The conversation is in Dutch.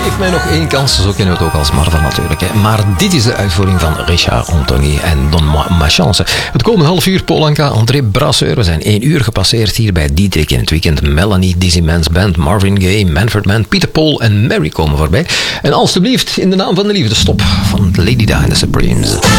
Geef mij nog één kans, zo kennen we het ook als Marvel natuurlijk. Hè. Maar dit is de uitvoering van Richard Anthony en Don Ma Chance. Het komende half uur Polanka, André Brasseur. We zijn 1 uur gepasseerd hier bij Dietrich in het weekend. Melanie, Dizzy Mans Band, Marvin Gaye, Manfred Mann, Peter Paul en Mary komen voorbij. En alstublieft, in de naam van de liefde, stop van Lady Di and the Supremes.